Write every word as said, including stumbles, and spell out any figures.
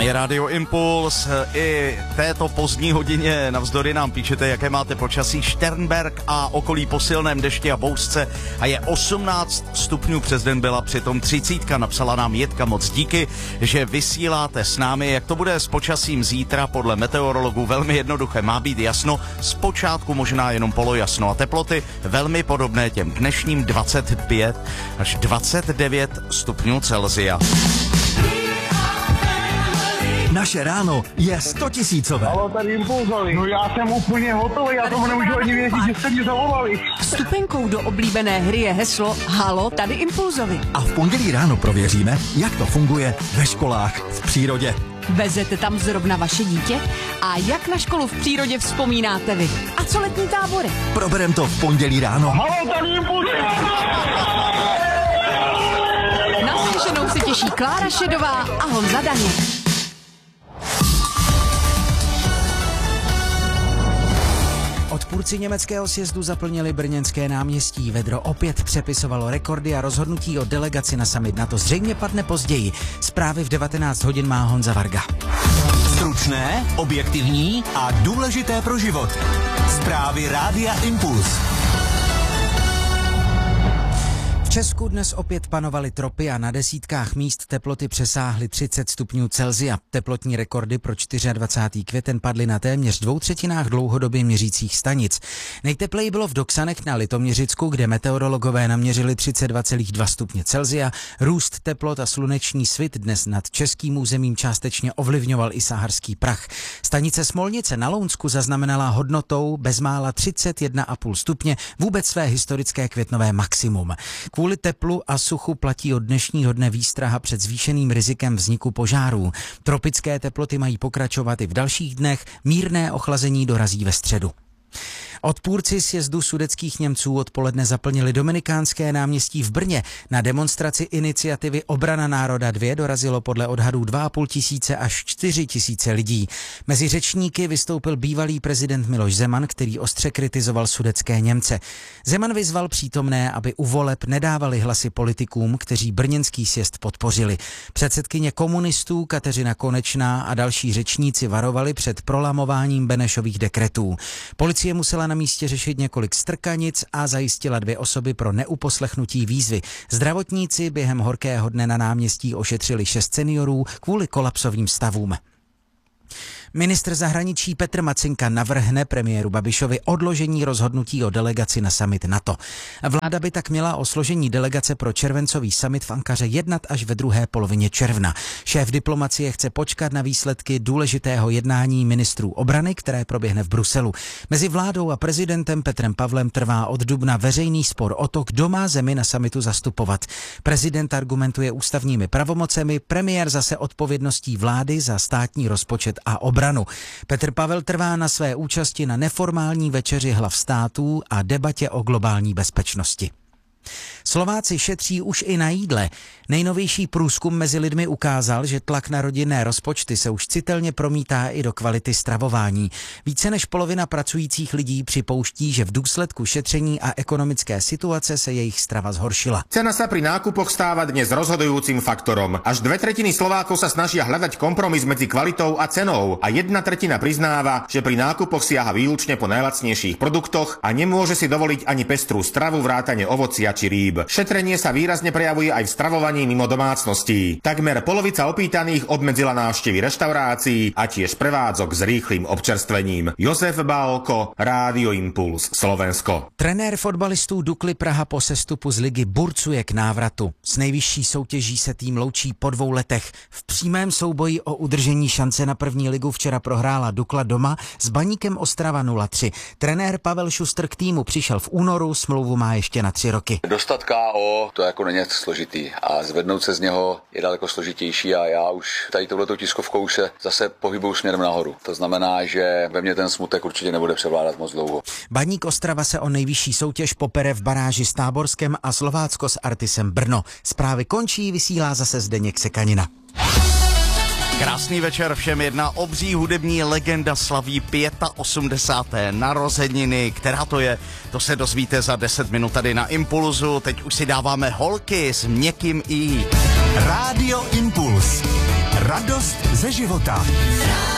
My Radio Impuls i této pozdní hodině navzdory nám píšete, jaké máte počasí. Šternberk a okolí po silném dešti a bouřce a je osmnáct stupňů, přes den byla přitom třicítka. Napsala nám Jitka, moc díky, že vysíláte s námi. Jak to bude s počasím zítra? Podle meteorologů velmi jednoduché, má být jasno, zpočátku možná jenom polojasno a teploty velmi podobné těm dnešním, dvacet pět až dvacet devět stupňů Celsia. Naše ráno je stotisícové. Halo, tady Impulzovi. No já jsem úplně hotový, já tomu nemůžu ani věřit, že jste mě zavolali. Vstupenkou do oblíbené hry je heslo Halo, tady Impulzovi. A v pondělí ráno prověříme, jak to funguje ve školách v přírodě. Vezete tam zrovna vaše dítě? A jak na školu v přírodě vzpomínáte vy? A co letní tábory? Proberem to v pondělí ráno. Halo, tady Impulzovi. Na slyšenou se těší Klára Šedová a Honza Daněk. Odpůrci německého sjezdu zaplnili brněnské náměstí. Vedro opět přepisovalo rekordy a rozhodnutí o delegaci na summit NATO zřejmě padne později. Zprávy v devatenáct hodin má Honza Varga. Stručné, objektivní a důležité pro život. Zprávy Rádia Impuls. V Česku dnes opět panovaly tropy a na desítkách míst teploty přesáhly třicet stupňů Celsia. Teplotní rekordy pro dvacátého čtvrtého květen padly na téměř dvou třetinách dlouhodobě měřících stanic. Nejtepleji bylo v Doksanech na Litoměřicku, kde meteorologové naměřili třicet dva celá dva stupně Celsia. Růst teplot a sluneční svit dnes nad českým územím částečně ovlivňoval i saharský prach. Stanice Smolnice na Lounsku zaznamenala hodnotou bezmála třicet jedna celá pět stupně, vůbec své historické květnové maximum. Kvůli teplu a suchu platí od dnešního dne výstraha před zvýšeným rizikem vzniku požárů. Tropické teploty mají pokračovat i v dalších dnech, mírné ochlazení dorazí ve středu. Odpůrci sjezdu sudetských Němců odpoledne zaplnili Dominikánské náměstí v Brně. Na demonstraci iniciativy Obrana národa dva dorazilo podle odhadů dva a půl tisíce až čtyři tisíce lidí. Mezi řečníky vystoupil bývalý prezident Miloš Zeman, který ostře kritizoval sudetské Němce. Zeman vyzval přítomné, aby u voleb nedávali hlasy politikům, kteří brněnský sjezd podpořili. Předsedkyně komunistů Kateřina Konečná a další řečníci varovali před prolamováním Benešových dekretů. Policie musela na místě řešit několik strkanic a zajistila dvě osoby pro neuposlechnutí výzvy. Zdravotníci během horkého dne na náměstí ošetřili šest seniorů kvůli kolapsovým stavům. Ministr zahraničí Petr Macinka navrhne premiéru Babišovi odložení rozhodnutí o delegaci na summit NATO. Vláda by tak měla o složení delegace pro červencový summit v Ankaře jednat až ve druhé polovině června. Šéf diplomacie chce počkat na výsledky důležitého jednání ministrů obrany, které proběhne v Bruselu. Mezi vládou a prezidentem Petrem Pavlem trvá od dubna veřejný spor o to, kdo má zemi na summitu zastupovat. Prezident argumentuje ústavními pravomocemi, premiér zase odpovědností vlády za státní rozpočet a obranu. Petr Pavel trvá na své účasti na neformální večeři hlav států a debatě o globální bezpečnosti. Slováci šetří už i na jídle. Nejnovější průzkum mezi lidmi ukázal, že tlak na rodinné rozpočty se už citelně promítá i do kvality stravování. Více než polovina pracujících lidí připouští, že v důsledku šetření a ekonomické situace se jejich strava zhoršila. Cena sa pri nákupoch stáva dnes rozhodujúcim faktorom. Až dve tretiny Slovákov sa snažia hľadať kompromis medzi kvalitou a cenou a jedna tretina priznáva, že pri nákupoch siaha výlučne po najlacnejších produktoch a nemôže si dovoliť ani pestrú stravu vrátane ovocia či rýb. Šetrenie sa výrazne prejavuje aj v stravovaní mimo domácností. Takmer polovica opýtaných obmedzila návštevy reštaurácií a tiež prevádzok s rýchlým občerstvením. Josef Bálko, Rádio Impuls, Slovensko. Trenér fotbalistů Dukly Praha po sestupu z ligy burcuje k návratu. S nejvyšší soutěží se tým loučí po dvou letech. V přímém souboji o udržení šance na první ligu včera prohrála Dukla doma s Baníkem Ostrava nula tři. Trenér Pavel Šustr k týmu přišel v únoru, smlouvu má ještě na tři roky. Dostat K O to jako není složitý a zvednout se z něho je daleko složitější a já už tady touhletou tiskovkou už se zase pohybuju směrem nahoru. To znamená, že ve mně ten smutek určitě nebude převládat moc dlouho. Baník Ostrava se o nejvyšší soutěž popere v baráži s Táborskem a Slovácko s Artisem Brno. Zprávy končí, vysílá zase Zdeněk Sekanina. Krásný večer všem, jedna obří hudební legenda slaví osmdesáté páté narozeniny. Která to je, to se dozvíte za deset minut tady na Impulzu. Teď už si dáváme holky s měkkým i. Rádio Impuls. Radost ze ze života.